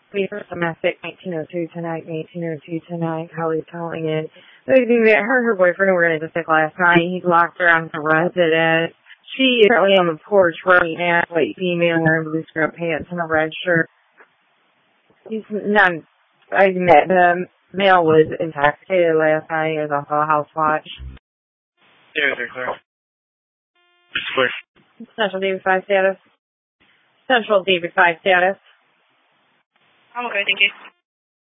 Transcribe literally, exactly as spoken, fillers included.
We for domestic nineteen oh two tonight, nineteen oh two tonight. Holly's calling in. Her, her boyfriend were in the sick last night. He's locked her out of the residence. She is currently on the porch right now, white female wearing blue scrub pants and a red shirt. He's not, I met the male was intoxicated last night. He was off a house watch. Yeah, they're clear. It's clear. Central David five status. Central David five status. I'm okay, thank you.